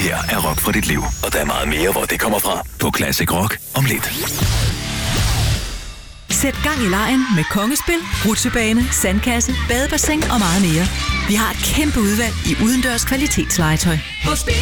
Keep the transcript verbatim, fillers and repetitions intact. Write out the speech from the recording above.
her er rock for dit liv, og der er meget mere, hvor det kommer fra på Classic Rock om lidt. Sæt gang i legen med Kongespil, rutsjebane, sandkasse, badebassin og meget mere. Vi har et kæmpe udvalg i udendørs kvalitetslegetøj.